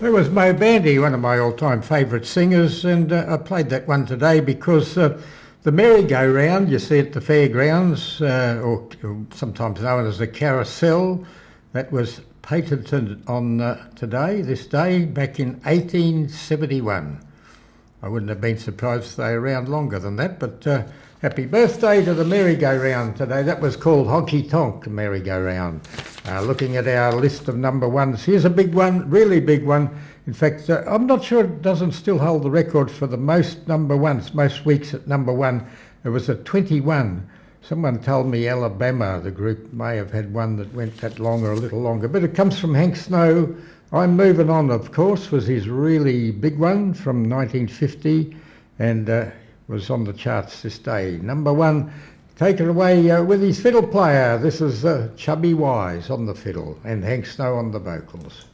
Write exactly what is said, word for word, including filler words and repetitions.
That was Mo Bandy, one of my all-time favourite singers, and uh, I played that one today because uh, the merry-go-round you see at the fairgrounds, uh, or, or sometimes known as the carousel, that was patented on uh, today, this day, back in eighteen seventy-one. I wouldn't have been surprised if they're around longer than that, but uh, happy birthday to the merry-go-round today. That was called Honky Tonk Merry-Go-Round. Uh, looking at our list of number ones, here's a big one, really big one. In fact, uh, I'm not sure it doesn't still hold the record for the most number ones, most weeks at number one. It was at twenty-one. Someone told me Alabama, the group, may have had one that went that long or a little longer. But it comes from Hank Snow. I'm Moving On, of course, was his really big one from nineteen fifty and uh, was on the charts this day. Number one, taken away uh, with his fiddle player. This is uh, Chubby Wise on the fiddle and Hank Snow on the vocals.